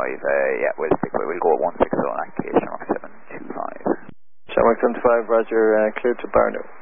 yeah, we'll go at 160 in that case, Shamrock 725. Shamrock 75, roger, clear to Barno.